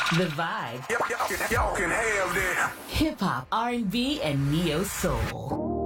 The vibe. Y'all can have that. Hip hop, R&B, and neo soul.